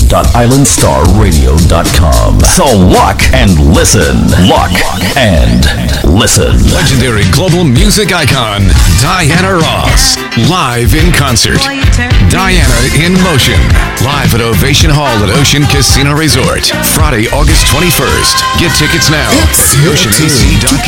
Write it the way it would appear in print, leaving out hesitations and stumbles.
www.islandstarradio.com. So lock and listen. Lock and listen. Legendary global music icon, Diana Ross. Live in concert. Diana in Motion. Live at Ovation Hall at Ocean Casino Resort. Friday, August 21st. Get tickets now. It's your turn to